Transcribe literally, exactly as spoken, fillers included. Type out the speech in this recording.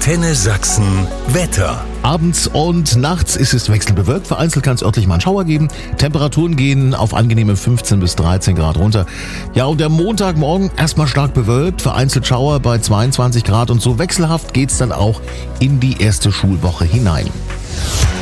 Antenne Sachsen Wetter. Abends und nachts ist es wechselbewölkt. Vereinzelt kann es örtlich mal einen Schauer geben. Temperaturen gehen auf angenehme fünfzehn bis dreizehn Grad runter. Ja, und der Montagmorgen erstmal stark bewölkt. Vereinzelt Schauer bei zweiundzwanzig Grad. Und so wechselhaft geht's dann auch in die erste Schulwoche hinein.